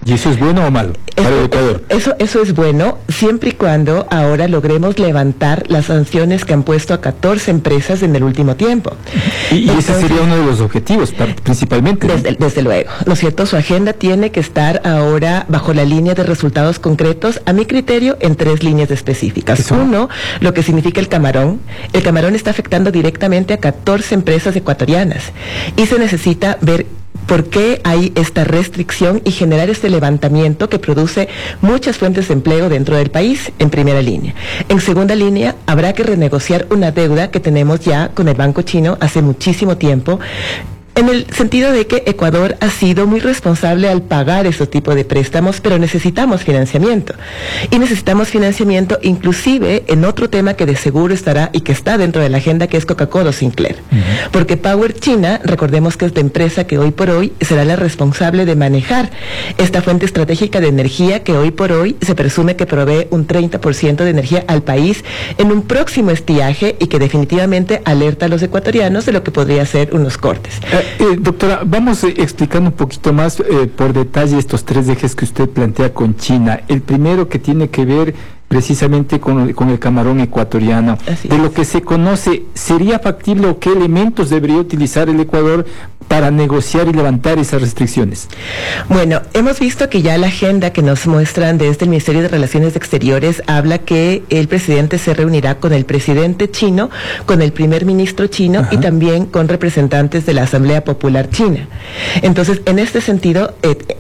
¿Y eso es bueno o malo para el Ecuador? Eso es bueno, siempre y cuando ahora logremos levantar las sanciones que han puesto a 14 empresas en el último tiempo. Y ese sería uno de los objetivos, principalmente, ¿no? Desde luego, ¿no es cierto? Su agenda tiene que estar ahora bajo la línea de resultados concretos, a mi criterio, en 3 líneas específicas. Uno, lo que significa el camarón. El camarón está afectando directamente a 14 empresas ecuatorianas y se necesita ver por qué hay esta restricción y generar este levantamiento que produce muchas fuentes de empleo dentro del país, en primera línea. En segunda línea, habrá que renegociar una deuda que tenemos ya con el Banco Chino hace muchísimo tiempo, en el sentido de que Ecuador ha sido muy responsable al pagar esos tipos de préstamos, pero necesitamos financiamiento. Y necesitamos financiamiento inclusive en otro tema que de seguro estará y que está dentro de la agenda, que es Coca-Cola Sinclair. Porque Power China, recordemos que es la empresa que hoy por hoy será la responsable de manejar esta fuente estratégica de energía que hoy por hoy se presume que provee un 30% de energía al país en un próximo estiaje y que definitivamente alerta a los ecuatorianos de lo que podría ser unos cortes. Doctora, vamos explicando un poquito más por detalle estos 3 ejes que usted plantea con China. El primero, que tiene que ver precisamente con el camarón ecuatoriano. De lo que se conoce, ¿sería factible o qué elementos debería utilizar el Ecuador para negociar y levantar esas restricciones? Bueno, hemos visto que ya la agenda que nos muestran desde el Ministerio de Relaciones Exteriores habla que el presidente se reunirá con el presidente chino, con el primer ministro chino y también con representantes de la Asamblea Popular China. Entonces, en este sentido,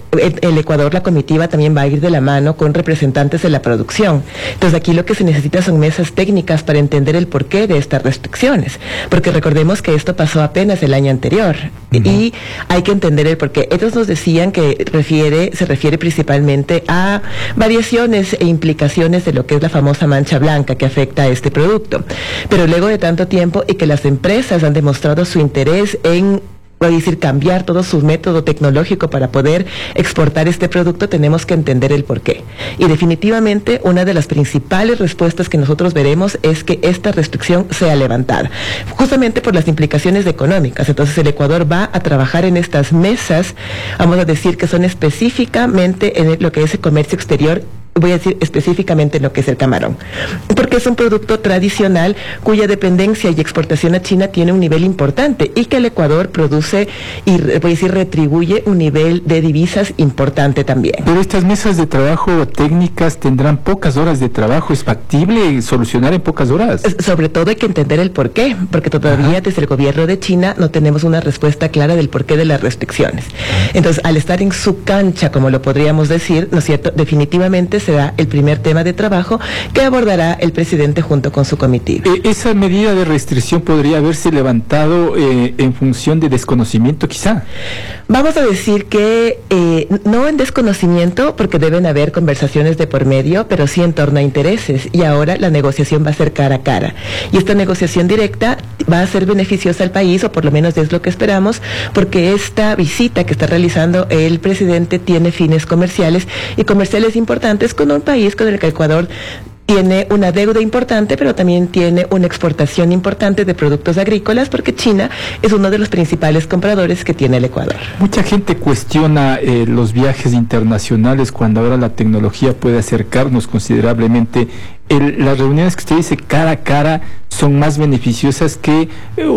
el Ecuador, la comitiva, también va a ir de la mano con representantes de la producción. Entonces, aquí lo que se necesita son mesas técnicas para entender el porqué de estas restricciones, porque recordemos que esto pasó apenas el año anterior. Y hay que entender el porqué. Ellos nos decían que se refiere principalmente a variaciones e implicaciones de lo que es la famosa mancha blanca que afecta a este producto. Pero luego de tanto tiempo y que las empresas han demostrado su interés en, voy a decir, cambiar todo su método tecnológico para poder exportar este producto, tenemos que entender el porqué. Y definitivamente una de las principales respuestas que nosotros veremos es que esta restricción sea levantada, justamente por las implicaciones económicas. Entonces el Ecuador va a trabajar en estas mesas, vamos a decir que son específicamente en lo que es el comercio exterior, voy a decir específicamente en lo que es el camarón, porque es un producto tradicional cuya dependencia y exportación a China tiene un nivel importante y que el Ecuador produce y, voy a decir, retribuye un nivel de divisas importante también. Pero estas mesas de trabajo técnicas tendrán pocas horas de trabajo. ¿Es factible solucionar en pocas horas? Sobre todo hay que entender el porqué, porque todavía desde el gobierno de China no tenemos una respuesta clara del porqué de las restricciones. Entonces, al estar en su cancha, como lo podríamos decir, ¿no es cierto?, definitivamente será el primer tema de trabajo que abordará el presidente junto con su comitiva. ¿Esa medida de restricción podría haberse levantado en función de desconocimiento, quizá? Vamos a decir que no en desconocimiento, porque deben haber conversaciones de por medio, pero sí en torno a intereses, y ahora la negociación va a ser cara a cara. Y esta negociación directa va a ser beneficiosa al país, o por lo menos es lo que esperamos, porque esta visita que está realizando el presidente tiene fines comerciales, y comerciales importantes con un país con el que Ecuador tiene una deuda importante, pero también tiene una exportación importante de productos agrícolas, porque China es uno de los principales compradores que tiene el Ecuador. Mucha gente cuestiona los viajes internacionales cuando ahora la tecnología puede acercarnos considerablemente. Las reuniones que usted dice cara a cara son más beneficiosas que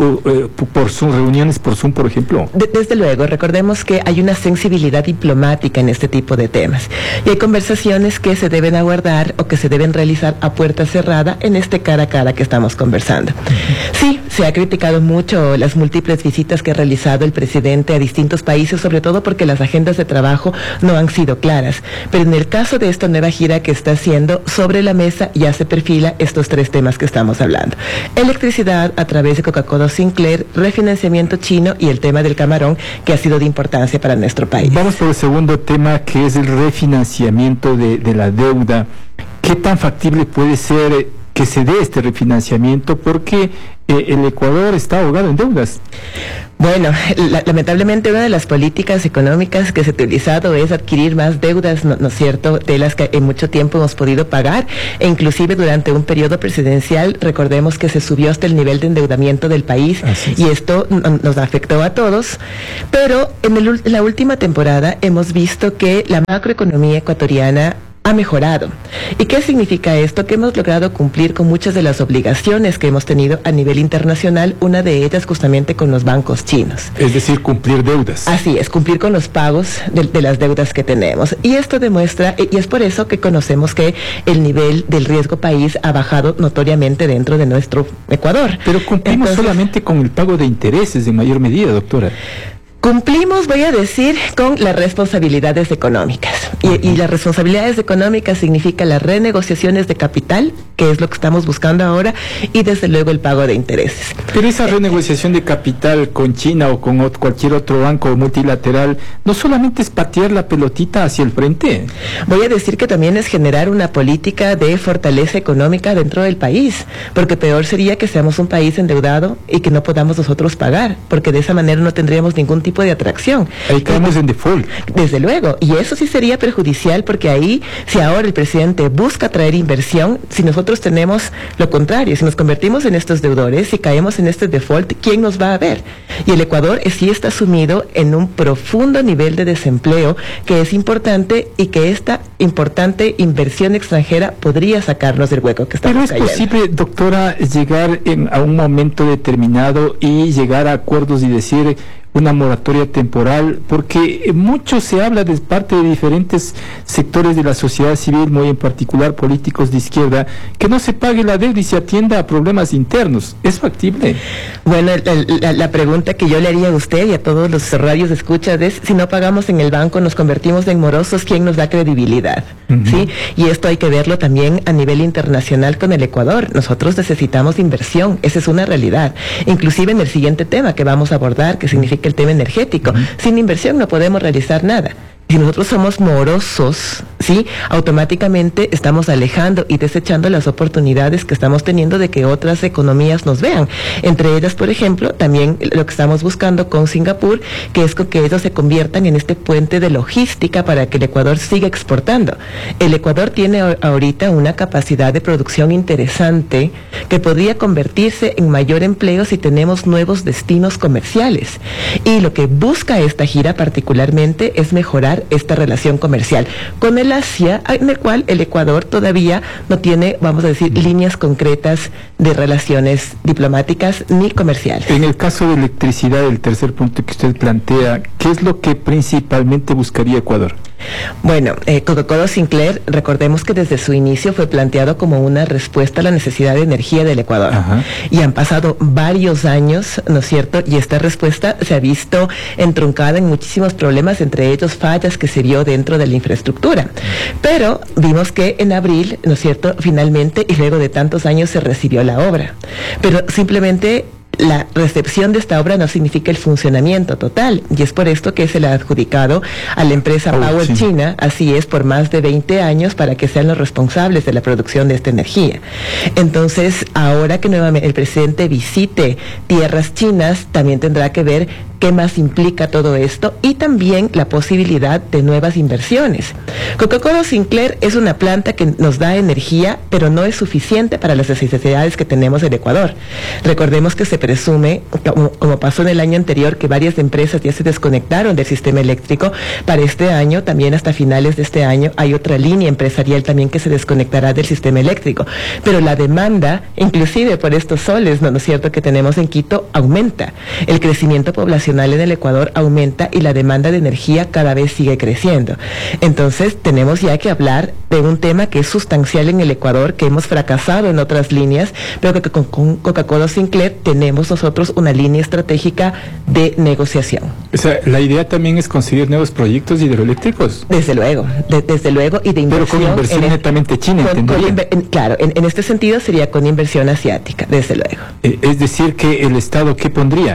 por Zoom, reuniones por Zoom, por ejemplo. Desde luego, recordemos que hay una sensibilidad diplomática en este tipo de temas y hay conversaciones que se deben aguardar o que se deben realizar a puerta cerrada en este cara a cara que estamos conversando. Sí, se ha criticado mucho las múltiples visitas que ha realizado el presidente a distintos países, sobre todo porque las agendas de trabajo no han sido claras, pero en el caso de esta nueva gira que está haciendo, sobre la mesa ya se perfila estos 3 temas que estamos hablando: electricidad a través de Coca-Cola Sinclair, refinanciamiento chino y el tema del camarón, que ha sido de importancia para nuestro país. Vamos por el segundo tema, que es el refinanciamiento de la deuda. ¿Qué tan factible puede ser que se dé este refinanciamiento, porque el Ecuador está ahogado en deudas. Bueno, lamentablemente una de las políticas económicas que se ha utilizado es adquirir más deudas, ¿no es cierto?, de las que en mucho tiempo hemos podido pagar, e inclusive durante un periodo presidencial, recordemos que se subió hasta el nivel de endeudamiento del país, y esto nos afectó a todos, pero en la última temporada hemos visto que la macroeconomía ecuatoriana ha mejorado. ¿Y qué significa esto? Que hemos logrado cumplir con muchas de las obligaciones que hemos tenido a nivel internacional, una de ellas justamente con los bancos chinos. Es decir, cumplir deudas. Así es, cumplir con los pagos de las deudas que tenemos. Y esto demuestra, y es por eso que conocemos que el nivel del riesgo país ha bajado notoriamente dentro de nuestro Ecuador. Pero cumplimos solamente con el pago de intereses en mayor medida, doctora. Cumplimos, voy a decir, con las responsabilidades económicas. Y las responsabilidades económicas significa las renegociaciones de capital, que es lo que estamos buscando ahora, y desde luego el pago de intereses. Pero esa renegociación de capital con China o con cualquier otro banco multilateral, no solamente es patear la pelotita hacia el frente. Voy a decir que también es generar una política de fortaleza económica dentro del país, porque peor sería que seamos un país endeudado y que no podamos nosotros pagar, porque de esa manera no tendríamos ningún tipo de atracción. Ahí caemos en default. Desde luego, y eso sí sería perjudicial, porque ahí, si ahora el presidente busca traer inversión, si nosotros tenemos lo contrario, si nos convertimos en estos deudores, si caemos en este default, ¿quién nos va a ver? Y el Ecuador sí está sumido en un profundo nivel de desempleo que es importante, y que esta importante inversión extranjera podría sacarnos del hueco que estamos cayendo. Pero es posible, doctora, llegar a un momento determinado y llegar a acuerdos y decir una moratoria temporal, porque mucho se habla de parte de diferentes sectores de la sociedad civil, muy en particular políticos de izquierda, que no se pague la deuda y se atienda a problemas internos. ¿Es factible? Bueno, la pregunta que yo le haría a usted y a todos los radios de escucha es: si no pagamos en el banco, nos convertimos en morosos, ¿quién nos da credibilidad? ¿Sí? Y esto hay que verlo también a nivel internacional con el Ecuador. Nosotros necesitamos inversión, esa es una realidad. Inclusive en el siguiente tema que vamos a abordar, que significa el tema energético. Sin inversión no podemos realizar nada. Si nosotros somos morosos, ¿sí?, automáticamente estamos alejando y desechando las oportunidades que estamos teniendo de que otras economías nos vean. Entre ellas, por ejemplo, también lo que estamos buscando con Singapur, que es que ellos se conviertan en este puente de logística para que el Ecuador siga exportando. El Ecuador tiene ahorita una capacidad de producción interesante que podría convertirse en mayor empleo si tenemos nuevos destinos comerciales. Y lo que busca esta gira particularmente es mejorar esta relación comercial con el Asia, en el cual el Ecuador todavía no tiene, vamos a decir, líneas concretas de relaciones diplomáticas ni comerciales. En el caso de electricidad, el tercer punto que usted plantea, ¿qué es lo que principalmente buscaría Ecuador? Bueno, Coca-Cola Sinclair, recordemos que desde su inicio fue planteado como una respuesta a la necesidad de energía del Ecuador. Y han pasado varios años, ¿no es cierto? Y esta respuesta se ha visto entroncada en muchísimos problemas, entre ellos fallas que se vio dentro de la infraestructura. Pero vimos que en abril, ¿no es cierto?, finalmente, y luego de tantos años, se recibió la obra. Pero simplemente la recepción de esta obra no significa el funcionamiento total, y es por esto que se le ha adjudicado a la empresa Power China, así es, por más de 20 años, para que sean los responsables de la producción de esta energía. Entonces, ahora que nuevamente el presidente visite tierras chinas, también tendrá que ver qué más implica todo esto, y también la posibilidad de nuevas inversiones. Coca-Cola Sinclair es una planta que nos da energía, pero no es suficiente para las necesidades que tenemos en Ecuador. Recordemos que se presume, como pasó en el año anterior, que varias empresas ya se desconectaron del sistema eléctrico. Para este año, también hasta finales de este año, hay otra línea empresarial también que se desconectará del sistema eléctrico. Pero la demanda, inclusive por estos soles, ¿no es cierto?, que tenemos en Quito, aumenta. El crecimiento poblacional en el Ecuador aumenta y la demanda de energía cada vez sigue creciendo. Entonces, tenemos ya que hablar de un tema que es sustancial en el Ecuador, que hemos fracasado en otras líneas, pero que con Coca-Cola Sinclair tenemos nosotros una línea estratégica de negociación. O sea, la idea también es conseguir nuevos proyectos hidroeléctricos. Desde luego, desde luego, y de inversión. Pero con inversión netamente china, claro, en este sentido sería con inversión asiática, desde luego. Es decir, que el Estado, ¿qué pondría?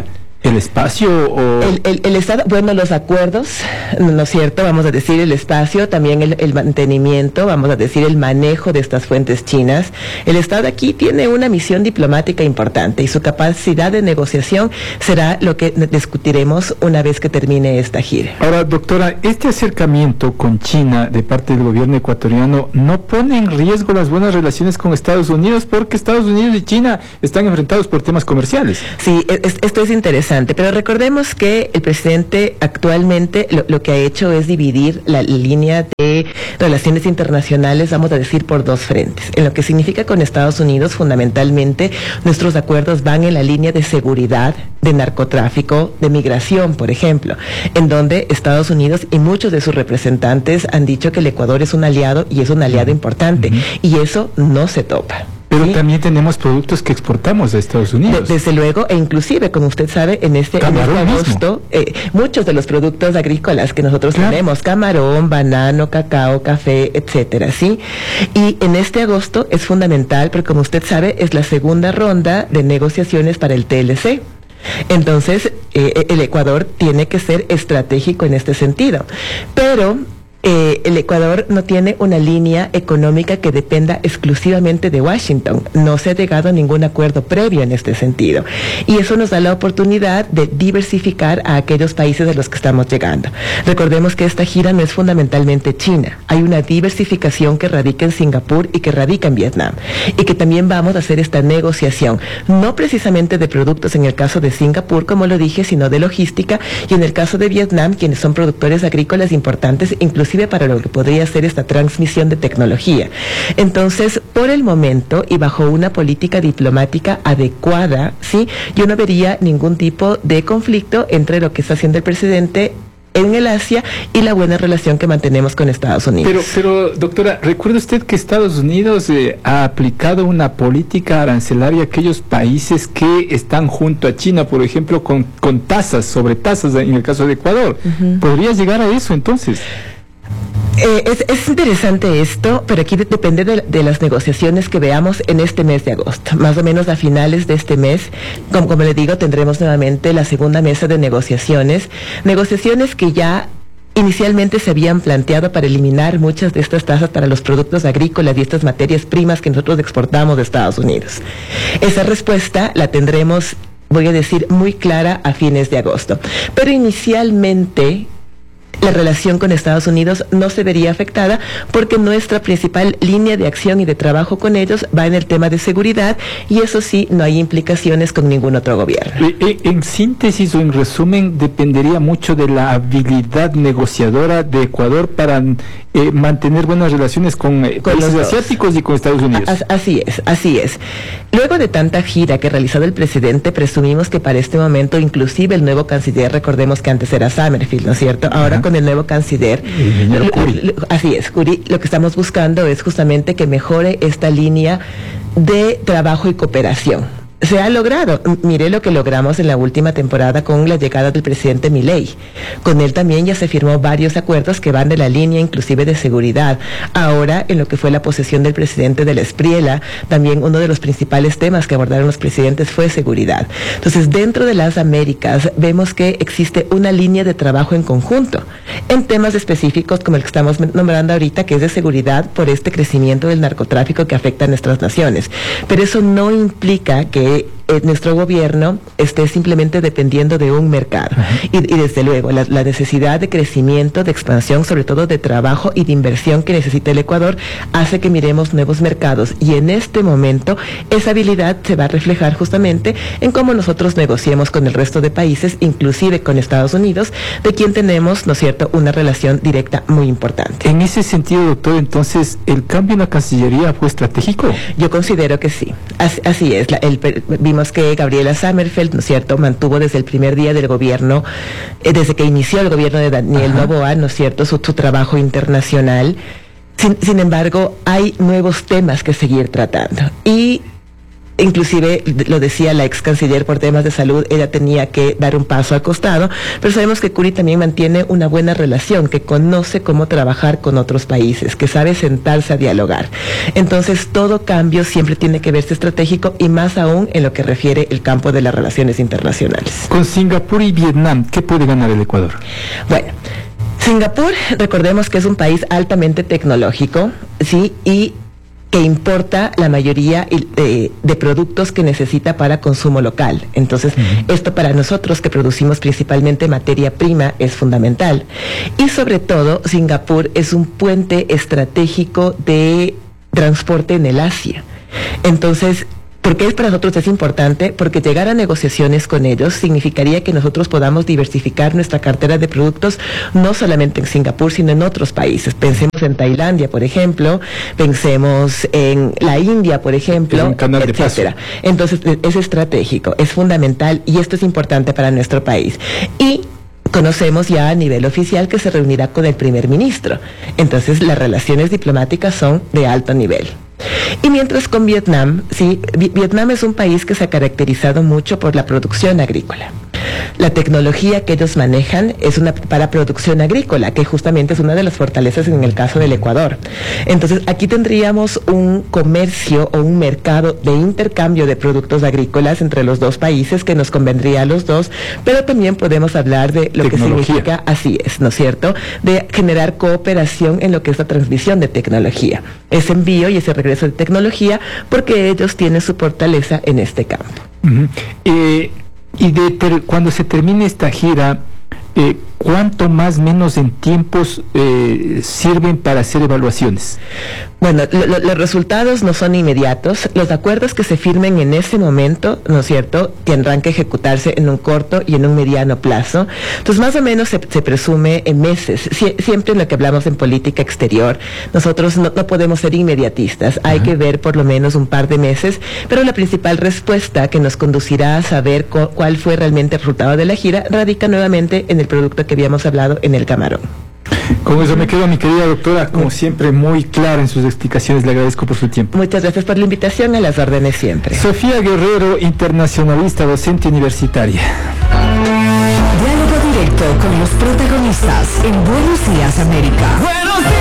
¿El espacio o...? El Estado, bueno, los acuerdos, ¿no es cierto? Vamos a decir el espacio, también el mantenimiento, vamos a decir el manejo de estas fuentes chinas. El Estado aquí tiene una misión diplomática importante y su capacidad de negociación será lo que discutiremos una vez que termine esta gira. Ahora, doctora, este acercamiento con China de parte del gobierno ecuatoriano no pone en riesgo las buenas relaciones con Estados Unidos, porque Estados Unidos y China están enfrentados por temas comerciales. Sí, esto es interesante. Pero recordemos que el presidente actualmente lo que ha hecho es dividir la línea de relaciones internacionales, vamos a decir, por dos frentes. En lo que significa con Estados Unidos, fundamentalmente, nuestros acuerdos van en la línea de seguridad, de narcotráfico, de migración, por ejemplo, en donde Estados Unidos y muchos de sus representantes han dicho que el Ecuador es un aliado y es un aliado importante, y eso no se topa. Pero también tenemos productos que exportamos a Estados Unidos. Desde luego, e inclusive, como usted sabe, en este agosto, muchos de los productos agrícolas que nosotros tenemos, camarón, banano, cacao, café, etcétera, ¿sí? Y en este agosto es fundamental, porque como usted sabe, es la segunda ronda de negociaciones para el TLC. Entonces, el Ecuador tiene que ser estratégico en este sentido. Pero el Ecuador no tiene una línea económica que dependa exclusivamente de Washington. No se ha llegado a ningún acuerdo previo en este sentido. Y eso nos da la oportunidad de diversificar a aquellos países a los que estamos llegando. Recordemos que esta gira no es fundamentalmente China. Hay una diversificación que radica en Singapur y que radica en Vietnam. Y que también vamos a hacer esta negociación, no precisamente de productos en el caso de Singapur, como lo dije, sino de logística, y en el caso de Vietnam, quienes son productores agrícolas importantes, inclusive para lo que podría ser esta transmisión de tecnología. Entonces, por el momento y bajo una política diplomática adecuada, ¿sí?, yo no vería ningún tipo de conflicto entre lo que está haciendo el presidente en el Asia y la buena relación que mantenemos con Estados Unidos. Pero doctora, ¿recuerda usted que Estados Unidos ha aplicado una política arancelaria a aquellos países que están junto a China, por ejemplo, con tasas, sobre tasas en el caso de Ecuador? ¿Podría llegar a eso entonces? Es interesante esto, pero aquí depende de las negociaciones que veamos en este mes de agosto. Más o menos a finales de este mes, como le digo, tendremos nuevamente la segunda mesa de negociaciones que ya inicialmente se habían planteado para eliminar muchas de estas tasas para los productos agrícolas y estas materias primas que nosotros exportamos de Estados Unidos. Esa respuesta la tendremos, voy a decir, muy clara a fines de agosto. Pero inicialmente la relación con Estados Unidos no se vería afectada porque nuestra principal línea de acción y de trabajo con ellos va en el tema de seguridad, y eso sí, no hay implicaciones con ningún otro gobierno. En síntesis o en resumen, dependería mucho de la habilidad negociadora de Ecuador para mantener buenas relaciones con países asiáticos y con Estados Unidos. Así es. Luego de tanta gira que ha realizado el presidente, presumimos que para este momento, inclusive el nuevo canciller, recordemos que antes era Summerfield, ¿no es cierto? Ahora con el nuevo canciller, así es, Curi, lo que estamos buscando es justamente que mejore esta línea de trabajo y cooperación. Se ha logrado. Mire lo que logramos en la última temporada con la llegada del presidente Milei. Con él también ya se firmó varios acuerdos que van de la línea inclusive de seguridad. Ahora, en lo que fue la posesión del presidente de la Espriela, también uno de los principales temas que abordaron los presidentes fue seguridad. Entonces, dentro de las Américas vemos que existe una línea de trabajo en conjunto en temas específicos como el que estamos nombrando ahorita, que es de seguridad por este crecimiento del narcotráfico que afecta a nuestras naciones. Pero eso no implica que nuestro gobierno esté simplemente dependiendo de un mercado. Y desde luego, la necesidad de crecimiento, de expansión, sobre todo de trabajo y de inversión que necesita el Ecuador, hace que miremos nuevos mercados. Y en este momento, esa habilidad se va a reflejar justamente en cómo nosotros negociemos con el resto de países, inclusive con Estados Unidos, de quien tenemos, ¿no es cierto?, una relación directa muy importante. En ese sentido, doctor, entonces, ¿el cambio en la Cancillería fue estratégico? Yo considero que sí. Así es. Vimos que Gabriela Summerfield, ¿no es cierto?, mantuvo desde el primer día del gobierno, desde que inició el gobierno de Daniel Noboa, ¿no es cierto?, su trabajo internacional. Sin embargo, hay nuevos temas que seguir tratando. Y Inclusive, lo decía la ex canciller, por temas de salud, ella tenía que dar un paso al costado, pero sabemos que Curi también mantiene una buena relación, que conoce cómo trabajar con otros países, que sabe sentarse a dialogar. Entonces, todo cambio siempre tiene que verse estratégico, y más aún en lo que refiere el campo de las relaciones internacionales. Con Singapur y Vietnam, ¿qué puede ganar el Ecuador? Bueno, Singapur, recordemos que es un país altamente tecnológico, ¿sí? Y que importa la mayoría de productos que necesita para consumo local. Entonces, esto para nosotros que producimos principalmente materia prima es fundamental. Y sobre todo, Singapur es un puente estratégico de transporte en el Asia. Entonces, ¿por qué para nosotros es importante? Porque llegar a negociaciones con ellos significaría que nosotros podamos diversificar nuestra cartera de productos, no solamente en Singapur, sino en otros países. Pensemos en Tailandia, por ejemplo, pensemos en la India, por ejemplo, un canal de paso. Entonces, es estratégico, es fundamental, y esto es importante para nuestro país. Y conocemos ya a nivel oficial que se reunirá con el primer ministro. Entonces, las relaciones diplomáticas son de alto nivel. Y mientras con Vietnam, sí, Vietnam es un país que se ha caracterizado mucho por la producción agrícola. La tecnología que ellos manejan es para producción agrícola, que justamente es una de las fortalezas en el caso del Ecuador. Entonces, aquí tendríamos un comercio o un mercado de intercambio de productos agrícolas entre los dos países que nos convendría a los dos, pero también podemos hablar de lo que significa, así es, ¿no es cierto?, de generar cooperación en lo que es la transmisión de tecnología, ese envío y ese regreso de tecnología, porque ellos tienen su fortaleza en este campo. Cuando se termine esta gira, ¿cuánto más menos en tiempos sirven para hacer evaluaciones? Bueno, los resultados no son inmediatos. Los acuerdos que se firmen en ese momento, ¿no es cierto?, tendrán que ejecutarse en un corto y en un mediano plazo. Entonces, más o menos se presume en meses. Siempre en lo que hablamos en política exterior, nosotros no podemos ser inmediatistas. Hay que ver por lo menos un par de meses, pero la principal respuesta que nos conducirá a saber cuál fue realmente el resultado de la gira radica nuevamente en el producto que habíamos hablado en el camarón. Con eso me quedo, mi querida doctora, como siempre, muy clara en sus explicaciones. Le agradezco por su tiempo. Muchas gracias por la invitación, a las órdenes siempre. Sofía Guerrero, internacionalista, docente universitaria. Diálogo directo con los protagonistas en Buenos Días, América. ¡Buenos días!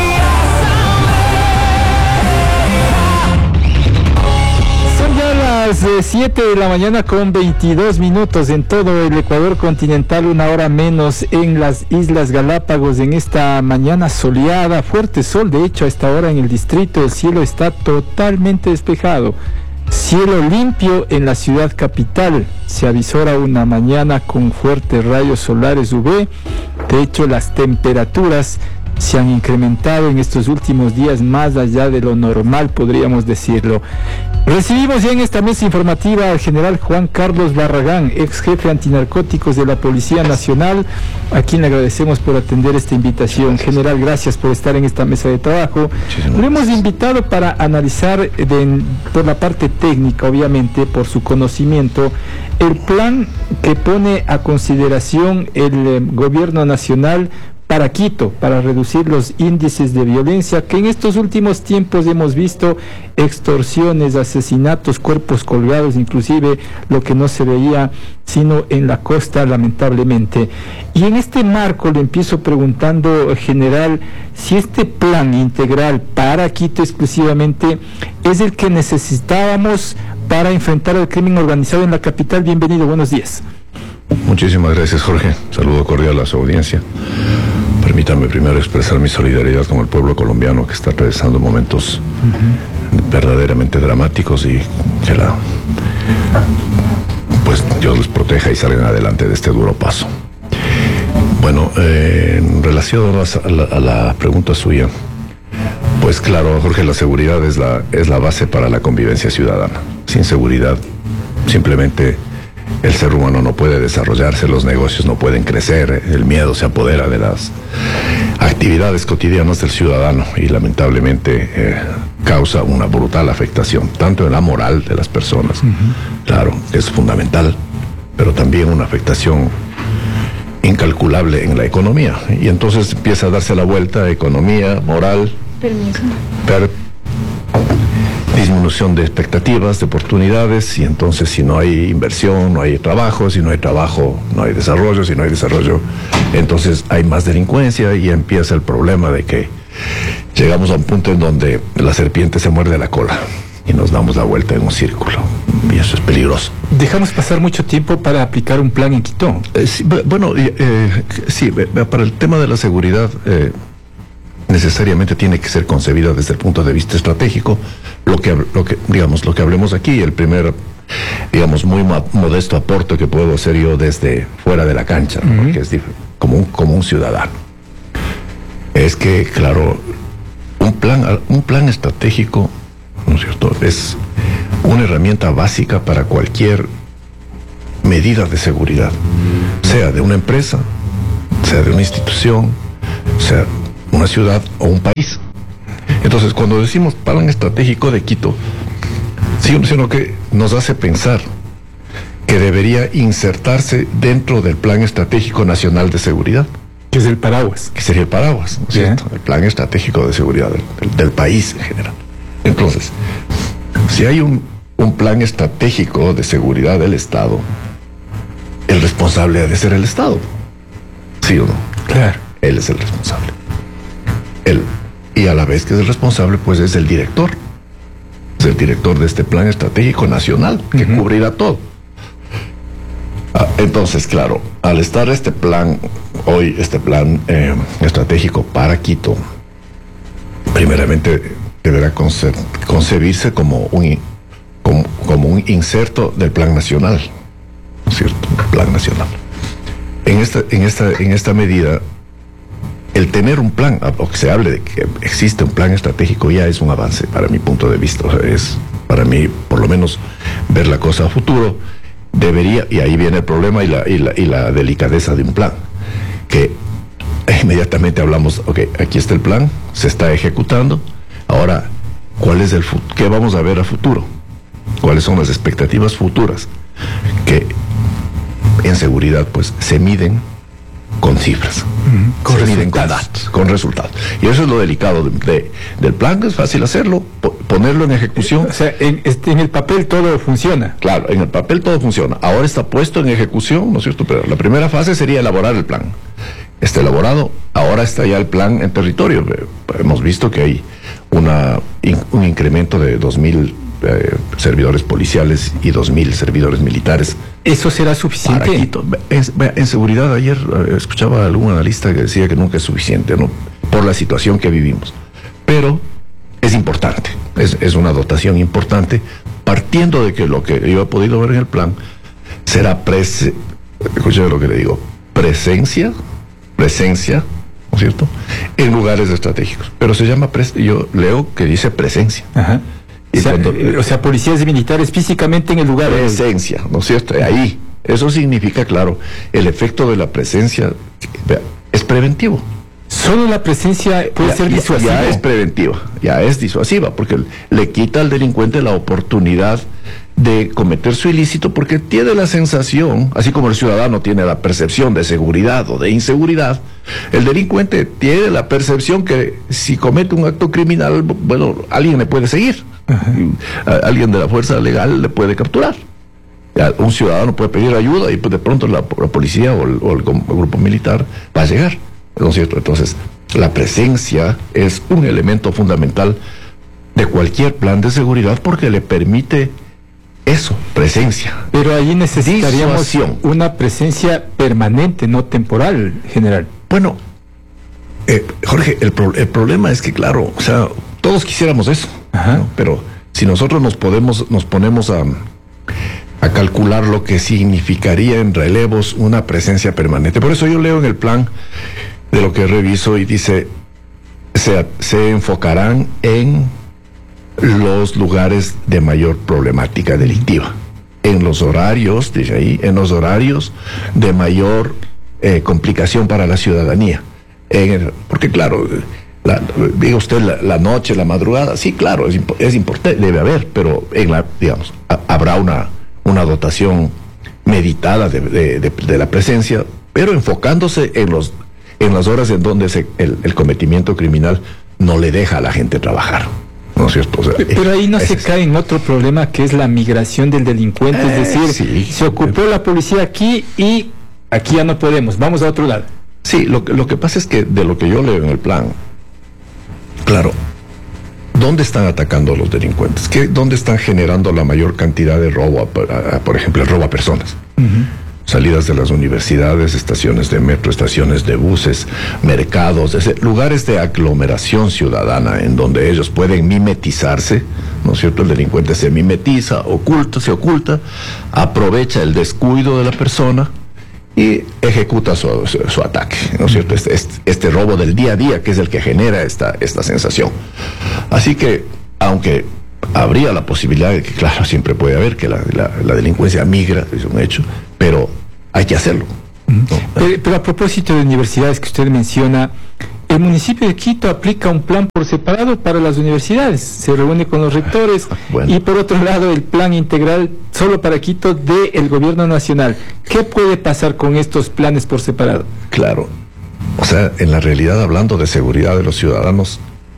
Las 7 de la mañana con 22 minutos en todo el Ecuador continental, una hora menos en las Islas Galápagos. En esta mañana soleada, fuerte sol, de hecho a esta hora en el distrito el cielo está totalmente despejado. Cielo limpio en la ciudad capital. Se avisora una mañana con fuertes rayos solares UV. De hecho, las temperaturas se han incrementado en estos últimos días más allá de lo normal, podríamos decirlo. Recibimos ya en esta mesa informativa al general Juan Carlos Barragán, ex jefe antinarcóticos de la Policía Nacional, a quien le agradecemos por atender esta invitación. General, gracias por estar en esta mesa de trabajo. Lo hemos invitado para analizar por la parte técnica, obviamente, por su conocimiento, el plan que pone a consideración el gobierno nacional para Quito, para reducir los índices de violencia que en estos últimos tiempos hemos visto: extorsiones, asesinatos, cuerpos colgados, inclusive lo que no se veía sino en la costa, lamentablemente. Y en este marco le empiezo preguntando, general, si este plan integral para Quito exclusivamente es el que necesitábamos para enfrentar el crimen organizado en la capital. Bienvenido, buenos días. Muchísimas gracias, Jorge. Saludo cordial a su audiencia. Permítanme primero expresar mi solidaridad con el pueblo colombiano que está atravesando momentos verdaderamente dramáticos, y que Dios les proteja y salgan adelante de este duro paso. Bueno, en relación a la pregunta suya, pues claro, Jorge, la seguridad es la base para la convivencia ciudadana. Sin seguridad, simplemente el ser humano no puede desarrollarse, los negocios no pueden crecer, el miedo se apodera de las actividades cotidianas del ciudadano y lamentablemente causa una brutal afectación, tanto en la moral de las personas, claro, es fundamental, pero también una afectación incalculable en la economía. Y entonces empieza a darse la vuelta: economía, moral, disminución de expectativas, de oportunidades, y entonces si no hay inversión, no hay trabajo, si no hay trabajo, no hay desarrollo, si no hay desarrollo, entonces hay más delincuencia y empieza el problema de que llegamos a un punto en donde la serpiente se muerde la cola y nos damos la vuelta en un círculo, y eso es peligroso. Dejamos pasar mucho tiempo para aplicar un plan en Quito. Sí, para el tema de la seguridad, necesariamente tiene que ser concebida desde el punto de vista estratégico. Lo que hablemos aquí, el primer, muy modesto aporte que puedo hacer yo desde fuera de la cancha, ¿no? Porque es como un ciudadano, es que, claro, un plan estratégico, ¿no es cierto?, es una herramienta básica para cualquier medida de seguridad, sea de una empresa, sea de una institución, sea una ciudad o un país. Entonces, cuando decimos plan estratégico de Quito, sino que nos hace pensar que debería insertarse dentro del Plan Estratégico Nacional de Seguridad, que es el paraguas. Que sería el paraguas, ¿no es cierto? El plan estratégico de seguridad del país en general. Entonces, si hay un plan estratégico de seguridad del Estado, el responsable ha de ser el Estado, ¿sí o no? Claro. Él es el responsable. Y a la vez que es el responsable, pues es el director. Es el director de este plan estratégico nacional, que cubrirá todo. Entonces, claro, al estar este plan estratégico para Quito, primeramente deberá concebirse como un inserto del plan nacional, ¿no es cierto? Plan nacional. En esta medida, el tener un plan, o que se hable de que existe un plan estratégico, ya es un avance para mi punto de vista. O sea, es para mí, por lo menos, ver la cosa a futuro. Debería, y ahí viene el problema y la delicadeza de un plan, que inmediatamente hablamos, ok, aquí está el plan, se está ejecutando, ahora, ¿qué vamos a ver a futuro? ¿Cuáles son las expectativas futuras? Que en seguridad, pues, se miden con cifras, se miden con datos, con resultados. Y eso es lo delicado del plan. Es fácil hacerlo, ponerlo en ejecución. O sea, en el papel todo funciona. Claro, en el papel todo funciona. Ahora está puesto en ejecución, ¿no es cierto? Pero la primera fase sería elaborar el plan. Está elaborado, ahora está ya el plan en territorio. Hemos visto que hay un incremento de 2,000 servidores policiales y 2,000 servidores militares. ¿Eso será suficiente? Para Quito. En seguridad, ayer escuchaba a algún analista que decía que nunca es suficiente, ¿no?, por la situación que vivimos. Pero es importante, es una dotación importante, partiendo de que lo que yo he podido ver en el plan será escuche lo que le digo, presencia, ¿no es cierto?, en lugares estratégicos. Pero se llama, yo leo que dice presencia. Ajá. O sea, policías y militares físicamente en el lugar. Presencia, ¿no es cierto? Ahí. Eso significa, claro, el efecto de la presencia es preventivo. Solo la presencia puede ser disuasiva. Ya es preventiva, ya es disuasiva, porque le quita al delincuente la oportunidad de cometer su ilícito, porque tiene la sensación, así como el ciudadano tiene la percepción de seguridad o de inseguridad, el delincuente tiene la percepción que si comete un acto criminal, bueno, alguien le puede seguir. Alguien de la fuerza legal le puede capturar. Un ciudadano puede pedir ayuda y pues de pronto la policía o el grupo militar va a llegar, ¿no es cierto? Entonces, la presencia es un elemento fundamental de cualquier plan de seguridad, porque le permite eso, presencia. Pero allí necesitaríamos disuasión. Una presencia permanente, no temporal, general. Bueno, Jorge, el problema es que, claro, o sea, todos quisiéramos eso, ¿no? Pero si nosotros nos ponemos a calcular lo que significaría en relevos una presencia permanente. Por eso yo leo en el plan, de lo que reviso, y dice, se enfocarán en los lugares de mayor problemática delictiva, en los horarios, dice ahí, en los horarios de mayor complicación para la ciudadanía. Porque claro, diga usted la noche, la madrugada, sí, claro, es importante, debe haber, pero habrá una dotación meditada de la presencia, pero enfocándose en las horas en donde el cometimiento criminal no le deja a la gente trabajar, ¿no? ¿no es cierto? O sea, pero ahí no se cae en otro problema que es la migración del delincuente, es decir, sí, se ocupó la policía aquí y aquí ya no podemos, vamos a otro lado. Sí, lo que pasa es que de lo que yo leo en el plan, claro, ¿dónde están atacando a los delincuentes? ¿Dónde están generando la mayor cantidad de robo, por ejemplo, el robo a personas? Salidas de las universidades, estaciones de metro, estaciones de buses, mercados, lugares de aglomeración ciudadana en donde ellos pueden mimetizarse, ¿no es cierto? El delincuente se mimetiza, se oculta, aprovecha el descuido de la persona y ejecuta su ataque, ¿no es cierto? Este robo del día a día que es el que genera esta sensación. Así que, aunque habría la posibilidad de que, claro, siempre puede haber que la delincuencia migra, es un hecho, pero hay que hacerlo, ¿no? Pero a propósito de universidades que usted menciona, el municipio de Quito aplica un plan por separado para las universidades, se reúne con los rectores, y por otro lado el plan integral solo para Quito del gobierno nacional. ¿Qué puede pasar con estos planes por separado? Claro, o sea, en la realidad, hablando de seguridad de los ciudadanos,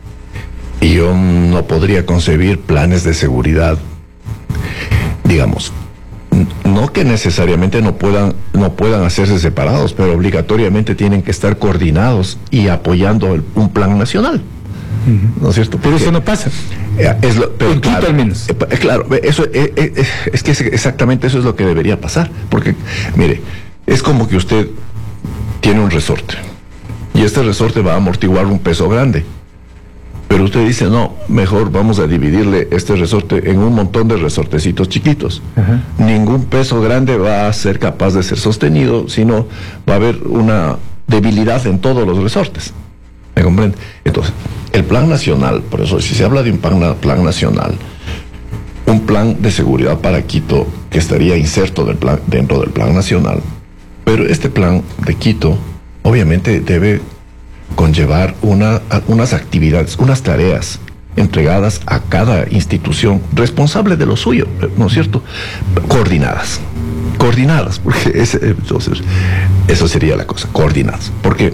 yo no podría concebir planes de seguridad, digamos, no que necesariamente no puedan hacerse separados, pero obligatoriamente tienen que estar coordinados y apoyando un plan nacional, ¿no es cierto? Pero eso no pasa. Pero en claro, Quito al menos. Claro, es que exactamente eso es lo que debería pasar, porque, mire, es como que usted tiene un resorte, y este resorte va a amortiguar un peso grande. Pero usted dice, no, mejor vamos a dividirle este resorte en un montón de resortecitos chiquitos. Ningún peso grande va a ser capaz de ser sostenido, sino va a haber una debilidad en todos los resortes. ¿Me comprende? Entonces, el plan nacional, por eso si se habla de un plan nacional, un plan de seguridad para Quito que estaría inserto dentro del plan nacional, pero este plan de Quito obviamente debe conllevar unas actividades, unas tareas entregadas a cada institución responsable de lo suyo, ¿no es cierto? Coordinadas, porque entonces eso sería la cosa, coordinadas, porque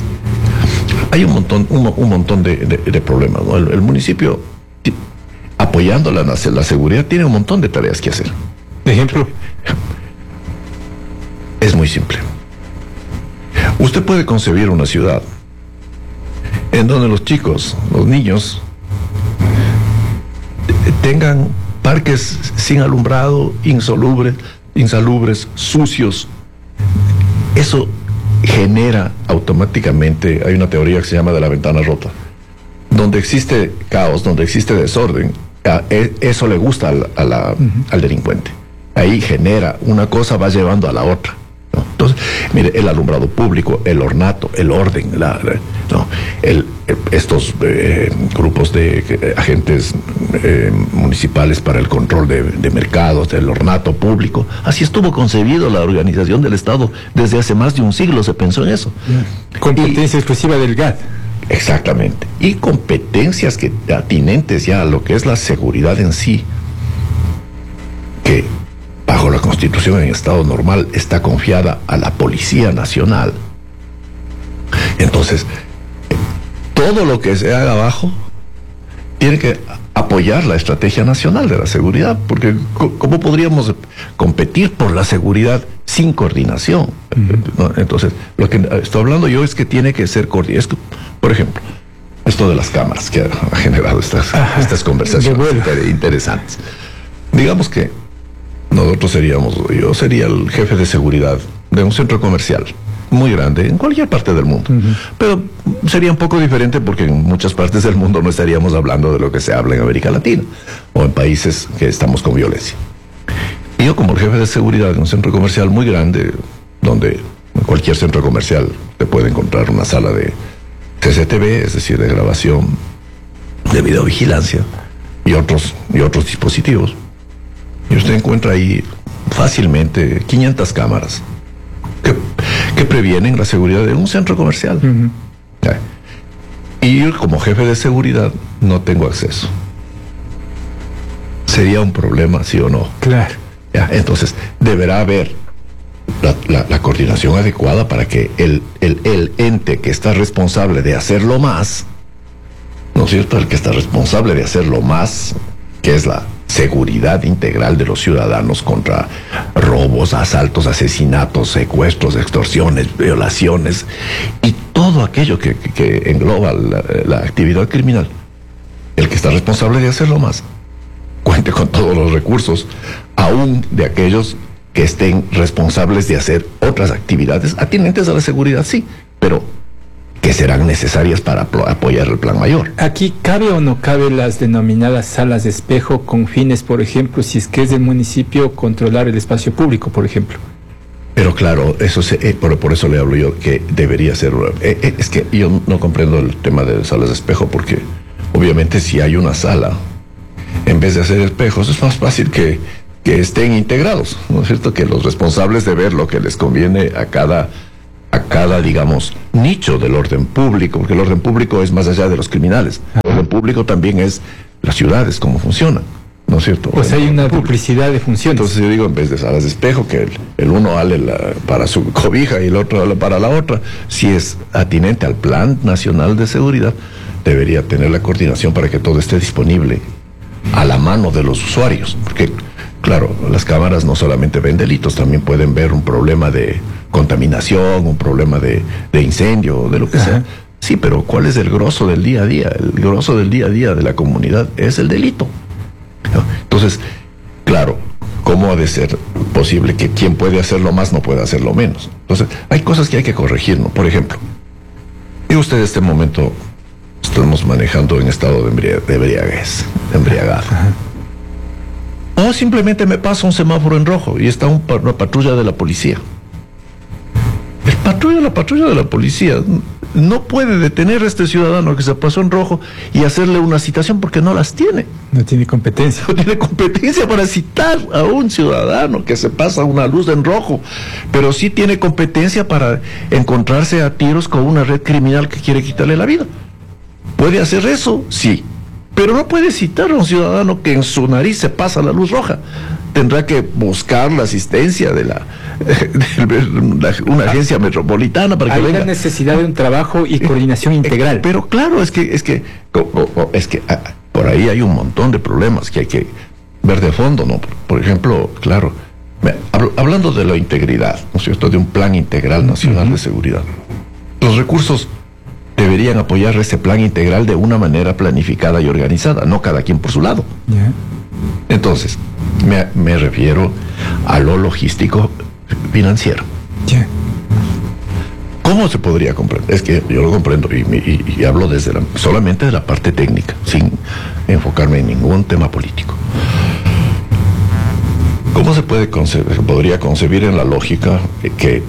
hay un montón de problemas, ¿no? El municipio, apoyando la seguridad, tiene un montón de tareas que hacer. Ejemplo, es muy simple. Usted puede concebir una ciudad en donde los niños, tengan parques sin alumbrado, insalubres, sucios. Eso genera automáticamente, hay una teoría que se llama de la ventana rota, donde existe caos, donde existe desorden, eso le gusta al delincuente. Ahí genera una cosa, va llevando a la otra. ¿No? Entonces, mire, el alumbrado público, el ornato, el orden, estos grupos de agentes municipales para el control de mercados, del ornato público, así estuvo concebido la organización del Estado desde hace más de un siglo, se pensó en eso. Competencia exclusiva del GAD. Exactamente. Y competencias atinentes ya a lo que es la seguridad en sí, que bajo la Constitución en estado normal está confiada a la Policía Nacional. Entonces, todo lo que se haga abajo tiene que apoyar la estrategia nacional de la seguridad, porque ¿cómo podríamos competir por la seguridad sin coordinación? ¿No? Entonces, lo que estoy hablando yo es que tiene que ser coordinado. Por ejemplo, esto de las cámaras que ha generado estas conversaciones interesantes. Digamos que yo sería el jefe de seguridad de un centro comercial muy grande en cualquier parte del mundo, pero sería un poco diferente porque en muchas partes del mundo no estaríamos hablando de lo que se habla en América Latina o en países que estamos con violencia. Y yo, como el jefe de seguridad de un centro comercial muy grande, donde en cualquier centro comercial te puede encontrar una sala de CCTV, es decir, de grabación de videovigilancia y otros dispositivos, y usted encuentra ahí fácilmente 500 cámaras que previenen la seguridad de un centro comercial. Y yo, como jefe de seguridad, no tengo acceso. ¿Sería un problema, sí o no? Claro. Entonces, deberá haber la coordinación adecuada para que el ente que está responsable de hacerlo más ¿no es cierto?, el que está responsable de hacer lo más, que es la seguridad integral de los ciudadanos contra robos, asaltos, asesinatos, secuestros, extorsiones, violaciones y todo aquello que engloba la actividad criminal. El que está responsable de hacerlo más, cuente con todos los recursos, aún de aquellos que estén responsables de hacer otras actividades atinentes a la seguridad, sí, pero que serán necesarias para apoyar el plan mayor. Aquí, ¿cabe o no cabe las denominadas salas de espejo con fines, por ejemplo, si es que es del municipio, controlar el espacio público, por ejemplo? Pero claro, eso por eso le hablo yo, que debería ser... es que yo no comprendo el tema de salas de espejo, porque obviamente si hay una sala, en vez de hacer espejos, es más fácil que estén integrados, ¿no es cierto? Que los responsables de ver lo que les conviene a cada, digamos, nicho del orden público, porque el orden público es más allá de los criminales. El orden público también es las ciudades, cómo funcionan, ¿no es cierto? Pues hay una duplicidad de funciones. Entonces yo digo, en vez de salas de espejo, que el uno hable para su cobija y el otro hable para la otra, si es atinente al Plan Nacional de Seguridad, debería tener la coordinación para que todo esté disponible a la mano de los usuarios, porque claro, las cámaras no solamente ven delitos, también pueden ver un problema de contaminación, un problema de incendio, de lo que sea. Sí, pero ¿cuál es el grosso del día a día? El grosso del día a día de la comunidad es el delito. Entonces, claro, ¿cómo ha de ser posible que quien puede hacerlo más no pueda hacerlo menos? Entonces, hay cosas que hay que corregir, ¿no? Por ejemplo, y usted en este momento estamos manejando en estado de embriagado. O simplemente me pasa un semáforo en rojo y está una patrulla de la policía. La patrulla de la policía no puede detener a este ciudadano que se pasó en rojo y hacerle una citación porque no las tiene. No tiene competencia. No tiene competencia para citar a un ciudadano que se pasa una luz en rojo, pero sí tiene competencia para encontrarse a tiros con una red criminal que quiere quitarle la vida. ¿Puede hacer eso? Sí. Pero no puede citar a un ciudadano que en su nariz se pasa la luz roja. Tendrá que buscar la asistencia de una agencia metropolitana para que venga. Hay la necesidad de un trabajo y coordinación integral. Pero claro, es que por ahí hay un montón de problemas que hay que ver de fondo, ¿no? Por ejemplo, claro, hablando de la integridad, ¿no es cierto?, de un plan integral nacional de seguridad. Los recursos deberían apoyar ese plan integral de una manera planificada y organizada, no cada quien por su lado. Entonces, me refiero a lo logístico financiero. ¿Cómo se podría comprender? Es que yo lo comprendo y hablo solamente de la parte técnica, sin enfocarme en ningún tema político. ¿Cómo se podría concebir en la lógica que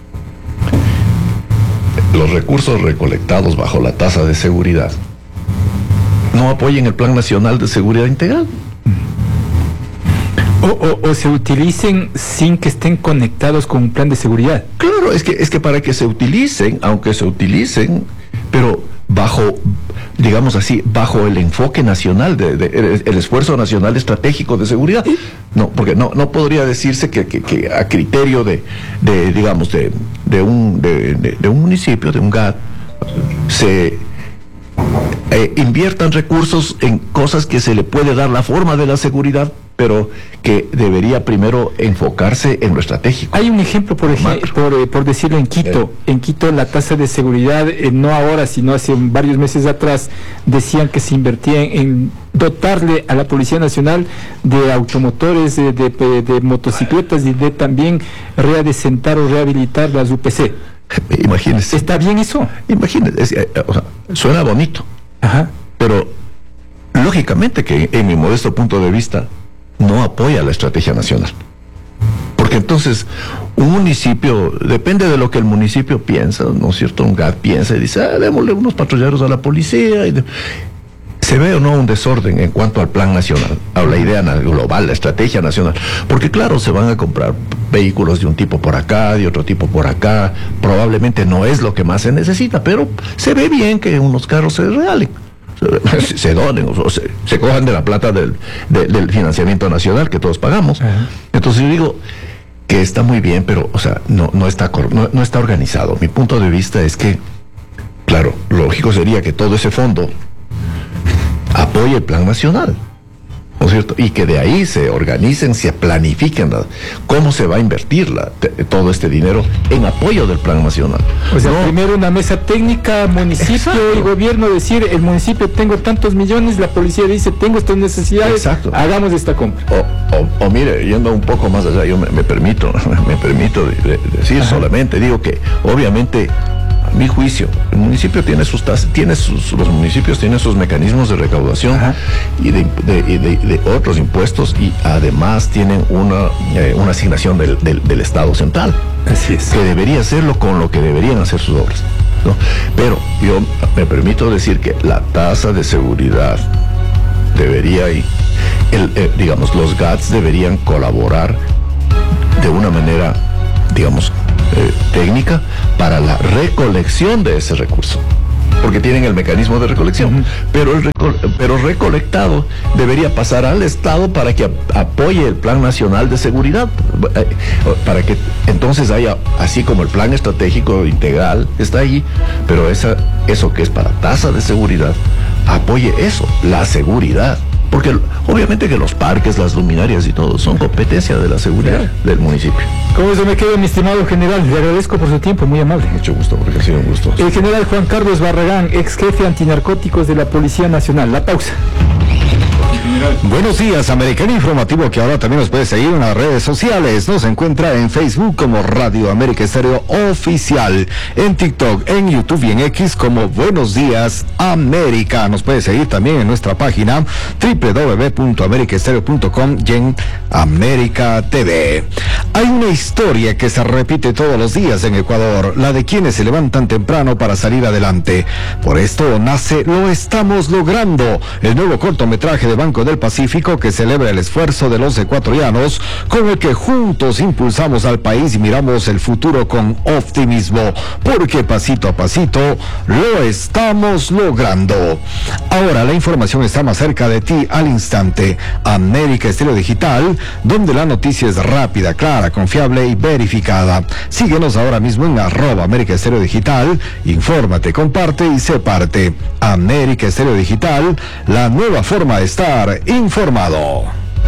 los recursos recolectados bajo la tasa de seguridad no apoyen el Plan Nacional de Seguridad Integral? O se utilicen sin que estén conectados con un plan de seguridad. Claro, es que para que se utilicen, aunque se utilicen, pero bajo, digamos así, bajo el enfoque nacional, el esfuerzo nacional estratégico de seguridad. No, porque no podría decirse que a criterio de un municipio, de un GAT, se inviertan recursos en cosas que se le puede dar la forma de la seguridad, pero que debería primero enfocarse en lo estratégico. Hay un ejemplo, por decirlo, en Quito. En Quito la tasa de seguridad, no ahora, sino hace varios meses atrás, decían que se invertía en dotarle a la Policía Nacional de automotores, de motocicletas y de también readecentar o rehabilitar las UPC. Imagínese. ¿Está bien eso? Imagínese, suena bonito. Ajá. Pero lógicamente que en mi modesto punto de vista no apoya la estrategia nacional. Porque entonces un municipio, depende de lo que el municipio piensa, ¿no es cierto? Un GAT piensa y dice, démosle unos patrulleros a la policía. ¿Se ve o no un desorden en cuanto al plan nacional, a la idea global, la estrategia nacional? Porque claro, se van a comprar vehículos de un tipo por acá, de otro tipo por acá. Probablemente no es lo que más se necesita, pero se ve bien que unos carros se regalen, se donen, o se cojan de la plata del financiamiento nacional que todos pagamos. Entonces yo digo que está muy bien, pero no está organizado. Mi punto de vista es que, claro, lógico sería que todo ese fondo apoye el plan nacional, ¿no es cierto? Y que de ahí se organicen, se planifiquen cómo se va a invertir todo este dinero en apoyo del plan nacional. O sea, primero una mesa técnica, municipio Exacto. y gobierno, decir, el municipio tengo tantos millones, la policía dice, tengo estas necesidades, Exacto. hagamos esta compra. O mire, yendo un poco más allá, yo me permito decir solamente, digo que obviamente, a mi juicio, el municipio tiene sus tasas, los municipios tienen sus mecanismos de recaudación y de otros impuestos, y además tienen una asignación del Estado central. Así es. Que debería hacerlo con lo que deberían hacer sus obras, ¿no? Pero yo me permito decir que la tasa de seguridad debería, digamos, los GATS deberían colaborar de una manera, digamos, técnica para la recolección de ese recurso, porque tienen el mecanismo de recolección, pero recolectado debería pasar al Estado para que apoye el Plan Nacional de Seguridad, para que entonces haya, así como el plan estratégico integral está ahí, pero eso que es para tasa de seguridad, apoye eso, la seguridad. Porque obviamente que los parques, las luminarias y todo son competencia de la seguridad del municipio. Con eso me quedo, mi estimado general. Le agradezco por su tiempo, muy amable. Mucho gusto, porque ha sido un gusto. El general Juan Carlos Barragán, ex jefe antinarcóticos de la Policía Nacional. La pausa. Buenos días, Americano Informativo, que ahora también nos puede seguir en las redes sociales. Nos encuentra en Facebook como Radio América Estéreo Oficial, en TikTok, en YouTube y en X como Buenos Días América. Nos puede seguir también en nuestra página www.americaestereo.com y en América TV. Hay una historia que se repite todos los días en Ecuador, la de quienes se levantan temprano para salir adelante. Por esto nace Lo Estamos Logrando, el nuevo cortometraje de Banco del Pacífico que celebra el esfuerzo de los ecuatorianos, con el que juntos impulsamos al país y miramos el futuro con optimismo, porque pasito a pasito lo estamos logrando. Ahora la información está más cerca de ti al instante. América Estéreo Digital, donde la noticia es rápida, clara, confiable y verificada. Síguenos ahora mismo en @América Estéreo Digital. Infórmate, comparte y sé parte. América Estéreo Digital, la nueva forma de estar informado.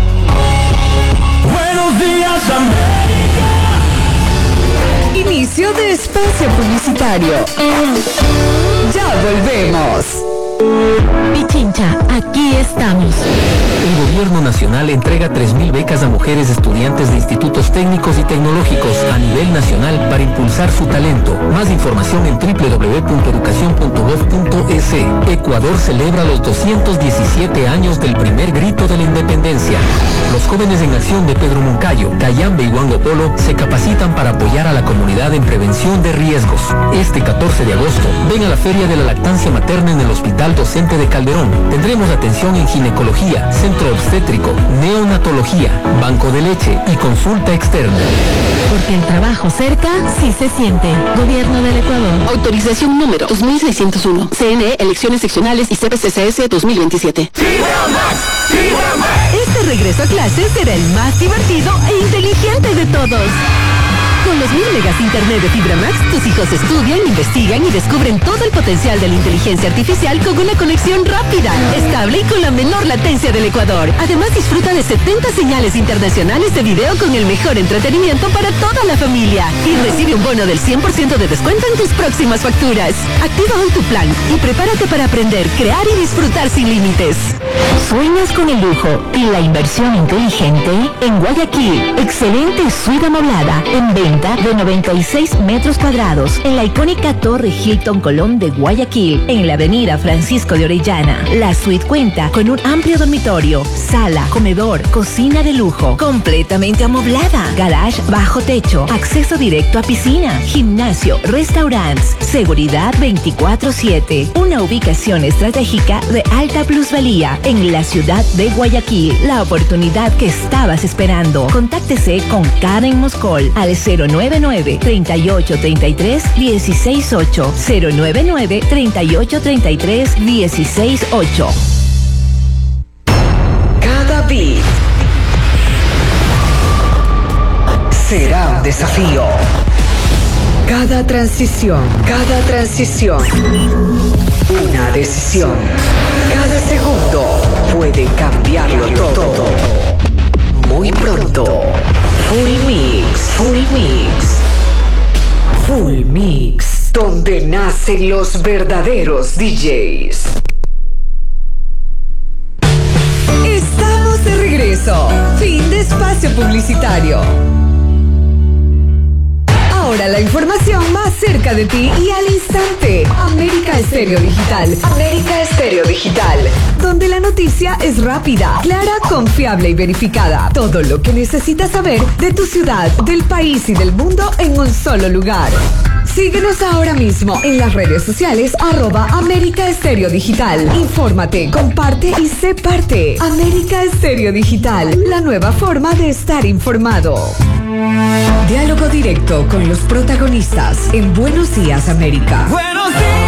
Buenos días, América. Inicio de espacio publicitario. Ya volvemos. Pichincha, aquí estamos. El Gobierno Nacional entrega 3.000 becas a mujeres estudiantes de institutos técnicos y tecnológicos a nivel nacional para impulsar su talento. Más información en www.educacion.gov.es. Ecuador celebra los 217 años del primer grito de la independencia. Los jóvenes en acción de Pedro Moncayo, Cayambe y Huango Polo se capacitan para apoyar a la comunidad en prevención de riesgos. Este 14 de agosto, ven a la Feria de la Lactancia Materna en el Hospital Docente de Calderón. Tendremos atención en ginecología, centro obstétrico, neonatología, banco de leche y consulta externa. Porque el trabajo cerca sí se siente. Gobierno del Ecuador. Autorización número 2601. CNE, elecciones seccionales y CPCCS 2027. Este regreso a clases será el más divertido e inteligente de todos. Con los 1000 megas internet de Fibra Max, tus hijos estudian, investigan y descubren todo el potencial de la inteligencia artificial con una conexión rápida, estable y con la menor latencia del Ecuador. Además, disfruta de 70 señales internacionales de video con el mejor entretenimiento para toda la familia. Y recibe un bono del 100% de descuento en tus próximas facturas. Activa hoy tu plan y prepárate para aprender, crear y disfrutar sin límites. ¿Sueñas con el lujo y la inversión inteligente? En Guayaquil, excelente suite amoblada en venta de 96 metros cuadrados en la icónica Torre Hilton Colón de Guayaquil, en la avenida Francisco de Orellana. La suite cuenta con un amplio dormitorio, sala, comedor, cocina de lujo, completamente amoblada, garage bajo techo, acceso directo a piscina, gimnasio, restaurantes, seguridad 24/7. Una ubicación estratégica de alta plusvalía en la ciudad de Guayaquil. La oportunidad que estabas esperando. Contáctese con Karen Moscol al 099-3833-168. 099-3833-168. Cada beat será un desafío. Cada transición, una decisión. Cada segundo, cambiarlo todo. Muy pronto. Full Mix. Full Mix. Full Mix. Donde nacen los verdaderos DJs. Estamos de regreso. Fin de espacio publicitario. Ahora la información más cerca de ti y al instante. América Estéreo Digital. América Estéreo Digital. Donde la noticia es rápida, clara, confiable y verificada. Todo lo que necesitas saber de tu ciudad, del país y del mundo en un solo lugar. Síguenos ahora mismo en las redes sociales @América Estéreo Digital. Infórmate, comparte y sé parte. América Estéreo Digital, la nueva forma de estar informado. Diálogo directo con los protagonistas en Buenos Días América. Buenos días.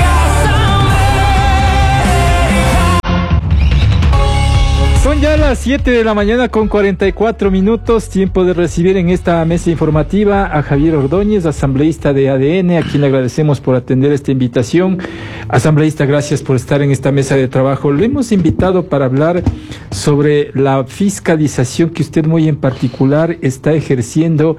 Son ya las 7 de la mañana con 44 minutos, tiempo de recibir en esta mesa informativa a Javier Ordóñez, asambleísta de ADN, a quien le agradecemos por atender esta invitación. Asambleísta, gracias por estar en esta mesa de trabajo. Lo hemos invitado para hablar sobre la fiscalización que usted muy en particular está ejerciendo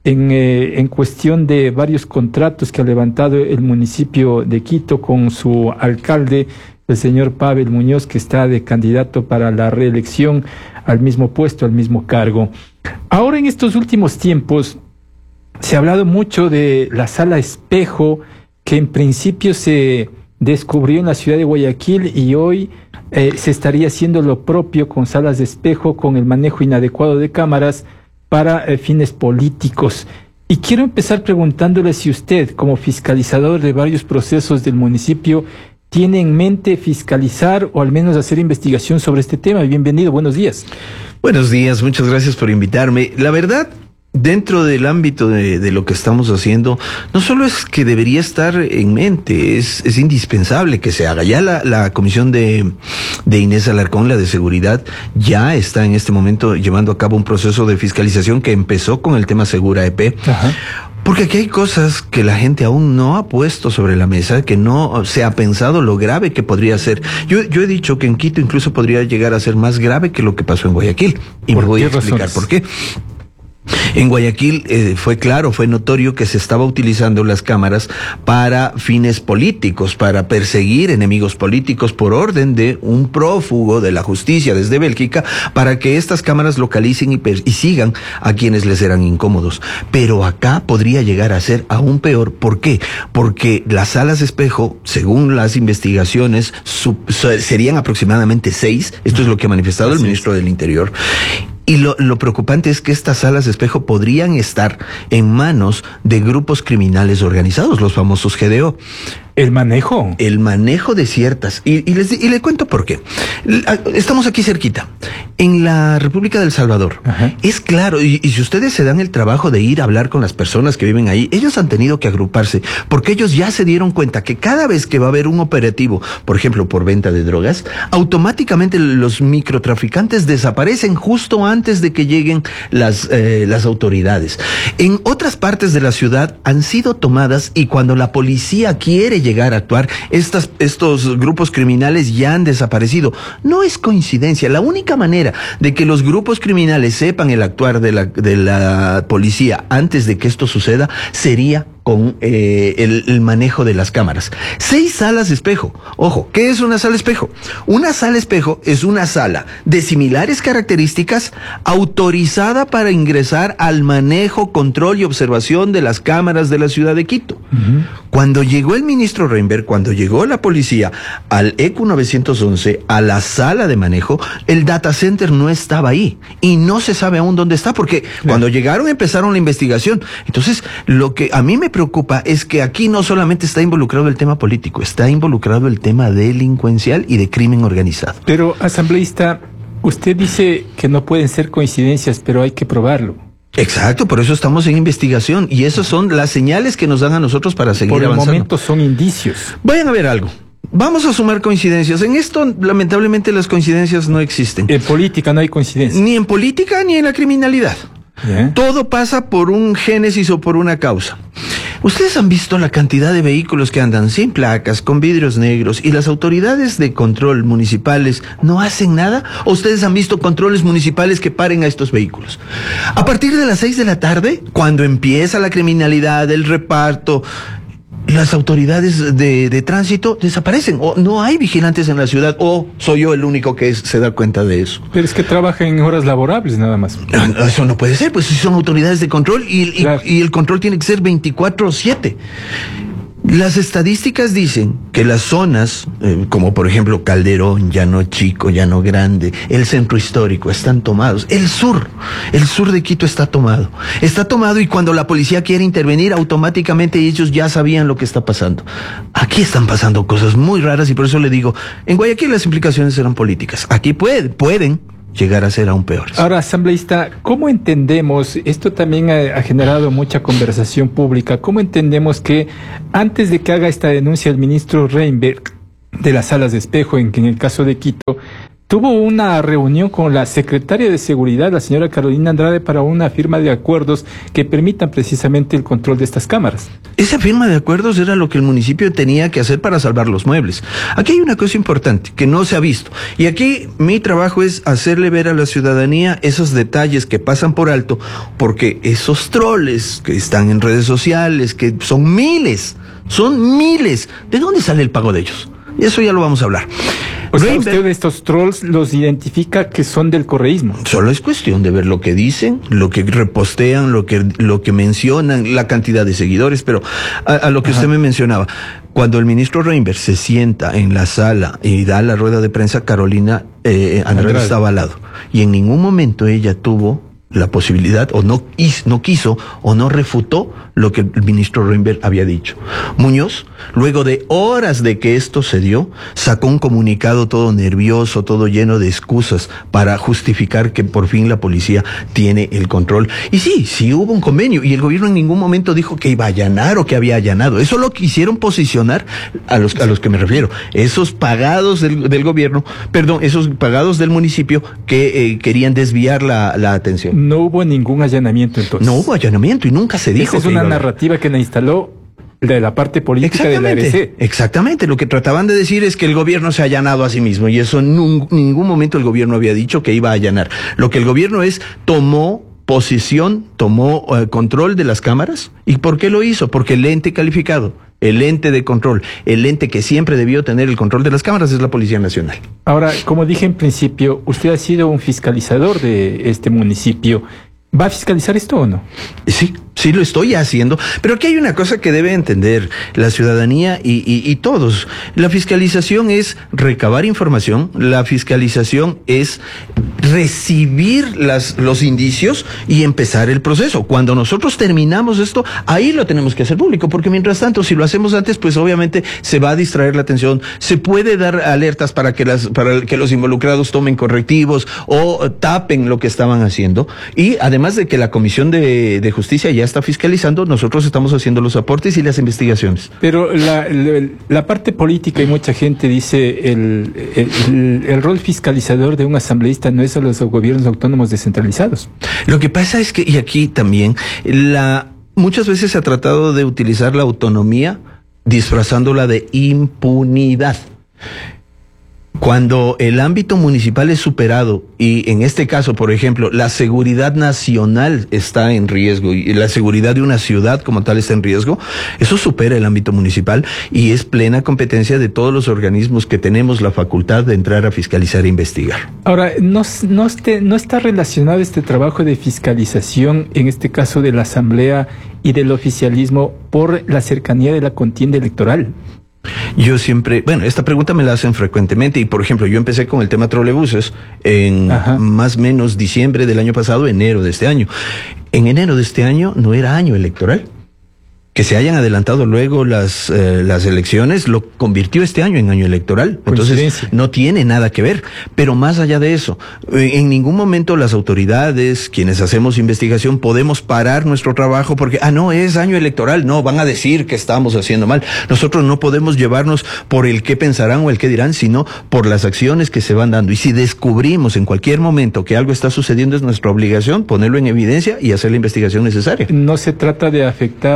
en cuestión de varios contratos que ha levantado el municipio de Quito con su alcalde, el señor Pavel Muñoz, que está de candidato para la reelección al mismo puesto, al mismo cargo. Ahora, en estos últimos tiempos, se ha hablado mucho de la sala espejo, que en principio se descubrió en la ciudad de Guayaquil y hoy se estaría haciendo lo propio con salas de espejo, con el manejo inadecuado de cámaras para fines políticos. Y quiero empezar preguntándole si usted, como fiscalizador de varios procesos del municipio, tiene en mente fiscalizar o al menos hacer investigación sobre este tema. Bienvenido, buenos días. Buenos días, muchas gracias por invitarme. La verdad, dentro del ámbito de lo que estamos haciendo, no solo es que debería estar en mente, es indispensable que se haga. Ya la comisión de Inés Alarcón, la de seguridad, ya está en este momento llevando a cabo un proceso de fiscalización que empezó con el tema Segura EP. Ajá. Porque aquí hay cosas que la gente aún no ha puesto sobre la mesa, que no se ha pensado lo grave que podría ser. Yo he dicho que en Quito incluso podría llegar a ser más grave que lo que pasó en Guayaquil. Y me voy a explicar por qué. En Guayaquil fue claro, fue notorio que se estaba utilizando las cámaras para fines políticos, para perseguir enemigos políticos por orden de un prófugo de la justicia desde Bélgica, para que estas cámaras localicen y sigan a quienes les eran incómodos. Pero acá podría llegar a ser aún peor. ¿Por qué? Porque las salas de espejo, según las investigaciones, serían aproximadamente 6. Esto es lo que ha manifestado el ministro del Interior. Y lo preocupante es que estas salas de espejo podrían estar en manos de grupos criminales organizados, los famosos GDO. ¿El manejo? El manejo de ciertas. Y le cuento por qué. Estamos aquí cerquita, en la República del Salvador. Ajá. Es claro, y si ustedes se dan el trabajo de ir a hablar con las personas que viven ahí, ellos han tenido que agruparse, porque ellos ya se dieron cuenta que cada vez que va a haber un operativo, por ejemplo, por venta de drogas, automáticamente los microtraficantes desaparecen justo antes de que lleguen las autoridades. En otras partes de la ciudad han sido tomadas, y cuando la policía quiere llegar a actuar, estos grupos criminales ya han desaparecido. No es coincidencia. La única manera de que los grupos criminales sepan el actuar de la policía antes de que esto suceda sería con el manejo de las cámaras. 6 salas de espejo. Ojo, ¿qué es una sala de espejo? Una sala de espejo es una sala de similares características autorizada para ingresar al manejo, control y observación de las cámaras de la ciudad de Quito. Uh-huh. Cuando llegó el ministro Reinberg, cuando llegó la policía al ECU 911, a la sala de manejo, el data center no estaba ahí y no se sabe aún dónde está, porque cuando llegaron empezaron la investigación. Entonces, lo que a mí me preocupa es que aquí no solamente está involucrado el tema político, está involucrado el tema delincuencial y de crimen organizado. Pero, asambleísta, usted dice que no pueden ser coincidencias, pero hay que probarlo. Exacto, por eso estamos en investigación, y esas son las señales que nos dan a nosotros para seguir avanzando. Por el momento son indicios. Vayan a ver algo. Vamos a sumar coincidencias. En esto, lamentablemente, las coincidencias no existen. En política no hay coincidencias. Ni en política ni en la criminalidad. Todo pasa por un génesis o por una causa. Ustedes han visto la cantidad de vehículos que andan sin placas, con vidrios negros, y las autoridades de control municipales no hacen nada. ¿O ustedes han visto controles municipales que paren a estos vehículos? A partir de las 6 de la tarde, cuando empieza la criminalidad, el reparto, las autoridades de tránsito desaparecen, o no hay vigilantes en la ciudad, o soy yo el único que se da cuenta de eso. Pero es que trabajan en horas laborables nada más. Eso no puede ser, pues si son autoridades de control y el control tiene que ser 24/7. Las estadísticas dicen que las zonas, como por ejemplo Calderón, Llano Chico, Llano Grande, el centro histórico, están tomados. El sur de Quito está tomado. Está tomado, y cuando la policía quiere intervenir, automáticamente ellos ya sabían lo que está pasando. Aquí están pasando cosas muy raras, y por eso le digo, en Guayaquil las implicaciones eran políticas. Aquí pueden llegar a ser aún peores. Ahora, asambleísta, ¿cómo entendemos, esto también ha generado mucha conversación pública, cómo entendemos que antes de que haga esta denuncia el ministro Reinberg de las Salas de Espejo, en el caso de Quito, tuvo una reunión con la secretaria de Seguridad, la señora Carolina Andrade, para una firma de acuerdos que permitan precisamente el control de estas cámaras? Esa firma de acuerdos era lo que el municipio tenía que hacer para salvar los muebles. Aquí hay una cosa importante que no se ha visto, y aquí mi trabajo es hacerle ver a la ciudadanía esos detalles que pasan por alto, porque esos troles que están en redes sociales, que son miles, ¿de dónde sale el pago de ellos? Y eso ya lo vamos a hablar. O sea, usted de estos trolls los identifica que son del correísmo. Solo es cuestión de ver lo que dicen, lo que repostean, lo que mencionan, la cantidad de seguidores, pero a lo que usted me mencionaba, cuando el ministro Reinberg se sienta en la sala y da la rueda de prensa, Carolina Andrade estaba al lado, y en ningún momento ella tuvo la posibilidad, o no quiso, o no refutó lo que el ministro Reinberg había dicho. Muñoz, luego de horas de que esto se dio, sacó un comunicado todo nervioso, todo lleno de excusas para justificar que por fin la policía tiene el control. Y sí hubo un convenio, y el gobierno en ningún momento dijo que iba a allanar o que había allanado. Eso lo quisieron posicionar a los que me refiero. Esos pagados del gobierno, esos pagados del municipio que querían desviar la atención. No hubo ningún allanamiento entonces. No hubo allanamiento y nunca se dijo. Esa es una narrativa que la instaló de la parte política de la ARC. Exactamente, lo que trataban de decir es que el gobierno se ha allanado a sí mismo, y eso en ningún momento el gobierno había dicho que iba a allanar. Lo que el gobierno tomó posición, tomó control de las cámaras. ¿Y por qué lo hizo? Porque el ente calificado, el ente de control, el ente que siempre debió tener el control de las cámaras es la Policía Nacional. Ahora, como dije en principio, usted ha sido un fiscalizador de este municipio. ¿Va a fiscalizar esto o no? Sí lo estoy haciendo, pero aquí hay una cosa que debe entender la ciudadanía y todos. La fiscalización es recabar información, la fiscalización es recibir los indicios y empezar el proceso. Cuando nosotros terminamos esto, ahí lo tenemos que hacer público, porque mientras tanto, si lo hacemos antes, pues obviamente se va a distraer la atención, se puede dar alertas para que los involucrados tomen correctivos o tapen lo que estaban haciendo, y además de que la Comisión de Justicia ya está fiscalizando, nosotros estamos haciendo los aportes y las investigaciones. Pero la parte política, y mucha gente dice el rol fiscalizador de un asambleísta no es a los gobiernos autónomos descentralizados. Lo que pasa es que, y aquí también, muchas veces se ha tratado de utilizar la autonomía disfrazándola de impunidad. Cuando el ámbito municipal es superado, y en este caso, por ejemplo, la seguridad nacional está en riesgo y la seguridad de una ciudad como tal está en riesgo, eso supera el ámbito municipal y es plena competencia de todos los organismos que tenemos la facultad de entrar a fiscalizar e investigar. Ahora, ¿no está relacionado este trabajo de fiscalización, en este caso de la Asamblea y del oficialismo, por la cercanía de la contienda electoral? Yo siempre, esta pregunta me la hacen frecuentemente, y por ejemplo, yo empecé con el tema trolebuses en más o menos diciembre del año pasado, enero de este año. En enero de este año no era año electoral. Que se hayan adelantado luego las elecciones lo convirtió este año en año electoral. Entonces no tiene nada que ver. Pero más allá de eso, en ningún momento las autoridades, quienes hacemos investigación, podemos parar nuestro trabajo porque, no, es año electoral. No, van a decir que estamos haciendo mal. Nosotros no podemos llevarnos por el qué pensarán o el qué dirán, sino por las acciones que se van dando. Y si descubrimos en cualquier momento que algo está sucediendo, es nuestra obligación ponerlo en evidencia y hacer la investigación necesaria. No se trata de afectar la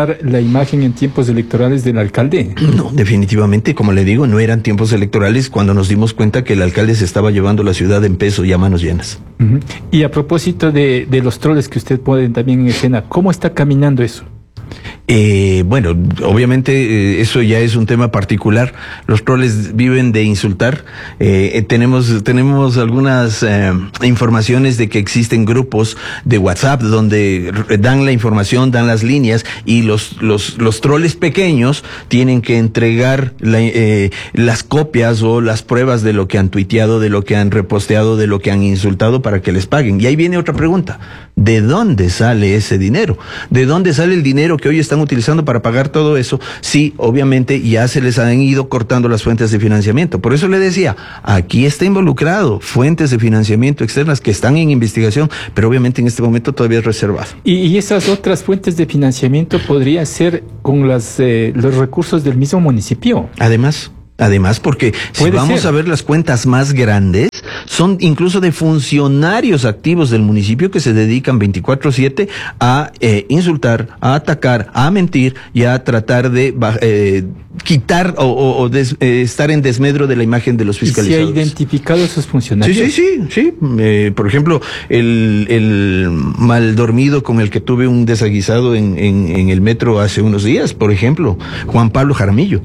imagen en tiempos electorales del alcalde. No, definitivamente, como le digo, no eran tiempos electorales cuando nos dimos cuenta que el alcalde se estaba llevando la ciudad en peso y a manos llenas. Y a propósito de los troles que usted pone también en escena, ¿cómo está caminando eso? Bueno, obviamente eso ya es un tema particular. Los troles viven de insultar. Tenemos algunas informaciones de que existen grupos de WhatsApp donde dan la información, dan las líneas, y los troles pequeños tienen que entregar las copias o las pruebas de lo que han tuiteado, de lo que han reposteado, de lo que han insultado, para que les paguen. Y ahí viene otra pregunta: ¿de dónde sale ese dinero? ¿De dónde sale el dinero que hoy están utilizando para pagar todo eso? Sí, obviamente ya se les han ido cortando las fuentes de financiamiento. Por eso le decía, aquí está involucrado fuentes de financiamiento externas que están en investigación, pero obviamente en este momento todavía es reservado. Y esas otras fuentes de financiamiento podría ser con los recursos del mismo municipio. Además, porque si vamos a ver las cuentas más grandes, son incluso de funcionarios activos del municipio que se dedican 24/7 a insultar, a atacar, a mentir y a tratar de quitar o estar en desmedro de la imagen de los fiscalizados. ¿Y se ha identificado a esos funcionarios? Sí. Por ejemplo, el mal dormido con el que tuve un desaguisado en el metro hace unos días, por ejemplo, Juan Pablo Jaramillo.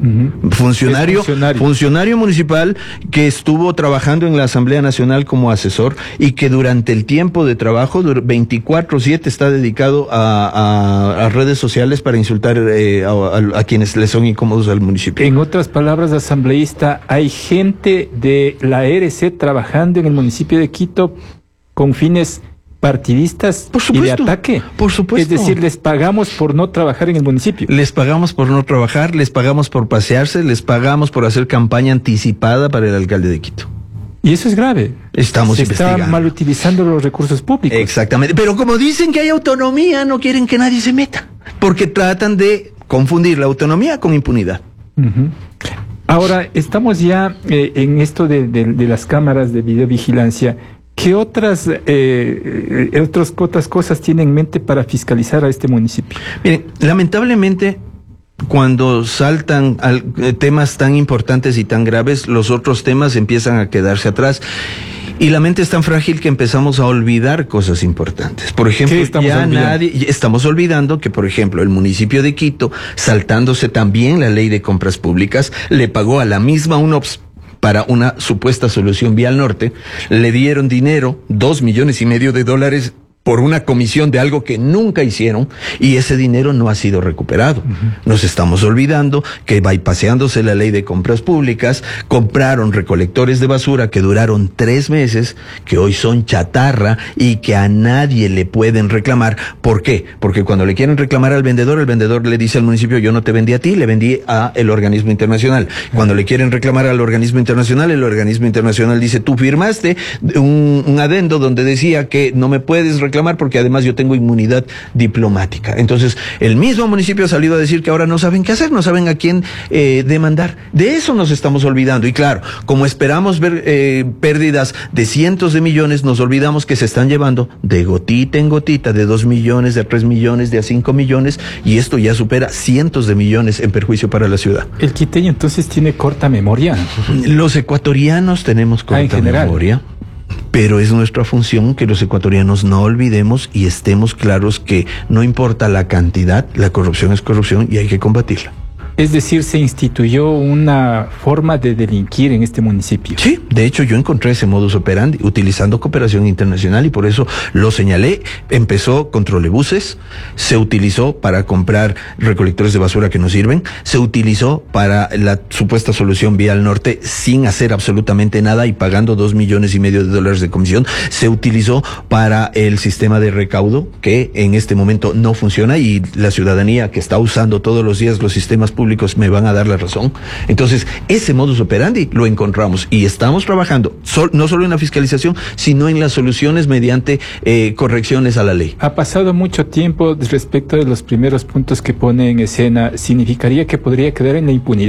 Funcionario municipal que estuvo trabajando en la Asamblea Nacional como asesor y que durante el tiempo de trabajo 24/7 está dedicado a redes sociales para insultar a quienes le son incómodos al municipio. En otras palabras, asambleísta, hay gente de la RC trabajando en el municipio de Quito con fines partidistas y de ataque. Por supuesto. Es decir, les pagamos por no trabajar en el municipio. Les pagamos por no trabajar, les pagamos por pasearse, les pagamos por hacer campaña anticipada para el alcalde de Quito. Y eso es grave. Estamos investigando. Está mal utilizando los recursos públicos. Exactamente. Pero como dicen que hay autonomía, no quieren que nadie se meta, porque tratan de confundir la autonomía con impunidad. Ahora, estamos ya en esto de las cámaras de videovigilancia. ¿Qué otras cosas tiene en mente para fiscalizar a este municipio? Miren, lamentablemente, cuando saltan temas tan importantes y tan graves, los otros temas empiezan a quedarse atrás. Y la mente es tan frágil que empezamos a olvidar cosas importantes. Por ejemplo, estamos olvidando que, por ejemplo, el municipio de Quito, saltándose también la ley de compras públicas, le pagó a la misma UNOPS para una supuesta solución vía al norte, le dieron dinero, $2,5 millones por una comisión de algo que nunca hicieron, y ese dinero no ha sido recuperado. Nos estamos olvidando que, bypaseándose la ley de compras públicas, compraron recolectores de basura que duraron 3 meses, que hoy son chatarra y que a nadie le pueden reclamar. ¿Por qué? Porque cuando le quieren reclamar al vendedor, el vendedor le dice al municipio: yo no te vendí a ti, le vendí a el organismo internacional. Cuando le quieren reclamar al organismo internacional, el organismo internacional dice: tú firmaste un adendo donde decía que no me puedes reclamar porque además yo tengo inmunidad diplomática. Entonces, el mismo municipio ha salido a decir que ahora no saben qué hacer, no saben a quién demandar. De eso nos estamos olvidando. Y claro, como esperamos ver pérdidas de cientos de millones, nos olvidamos que se están llevando de gotita en gotita, de 2 millones, de 3 millones, de a 5 millones, y esto ya supera cientos de millones en perjuicio para la ciudad. ¿El quiteño entonces tiene corta memoria? Los ecuatorianos tenemos corta memoria. Pero es nuestra función que los ecuatorianos no olvidemos y estemos claros que no importa la cantidad, la corrupción es corrupción y hay que combatirla. Es decir, se instituyó una forma de delinquir en este municipio. Sí, de hecho yo encontré ese modus operandi utilizando cooperación internacional y por eso lo señalé. Empezó con trolebuses, se utilizó para comprar recolectores de basura que no sirven, se utilizó para la supuesta solución vía al norte sin hacer absolutamente nada y pagando $2,5 millones de comisión, se utilizó para el sistema de recaudo que en este momento no funciona y la ciudadanía que está usando todos los días los sistemas públicos me van a dar la razón. Entonces, ese modus operandi lo encontramos y estamos trabajando no solo en la fiscalización, sino en las soluciones mediante correcciones a la ley. Ha pasado mucho tiempo respecto de los primeros puntos que pone en escena. ¿Significaría que podría quedar en la impunidad?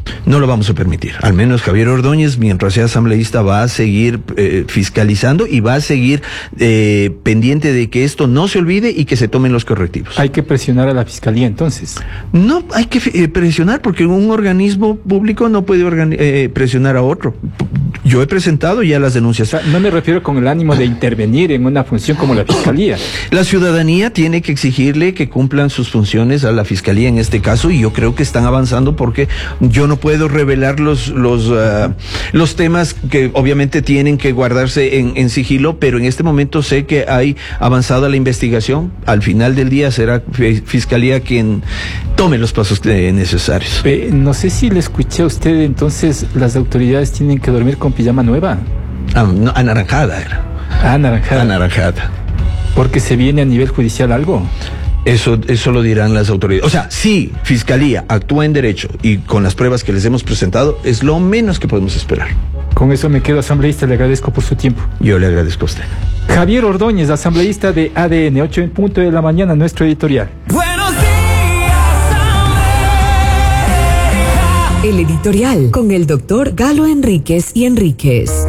No lo vamos a permitir. Al menos Javier Ordóñez, mientras sea asambleísta, va a seguir fiscalizando y va a seguir pendiente de que esto no se olvide y que se tomen los correctivos. Hay que presionar a la fiscalía entonces. No hay que presionar, porque un organismo público no puede presionar a otro. Yo he presentado ya las denuncias. O sea, no me refiero con el ánimo de intervenir en una función como la fiscalía. La ciudadanía tiene que exigirle que cumplan sus funciones a la fiscalía en este caso, y yo creo que están avanzando, porque yo no puedo revelar los temas que obviamente tienen que guardarse en sigilo, pero en este momento sé que hay avanzada la investigación. Al final del día será fiscalía quien tome los pasos necesarios. No sé si le escuché a usted, entonces las autoridades tienen que dormir con pijama nueva. No, anaranjada era. Anaranjada. Anaranjada. Porque se viene a nivel judicial algo. Eso lo dirán las autoridades. O sea, si Fiscalía actúa en derecho y con las pruebas que les hemos presentado, es lo menos que podemos esperar. Con eso me quedo, asambleísta, le agradezco por su tiempo. Yo le agradezco a usted. Javier Ordóñez, asambleísta de ADN, 8:00 a.m, nuestro editorial. Buenos días, América. El editorial con el doctor Galo Enríquez y Enríquez.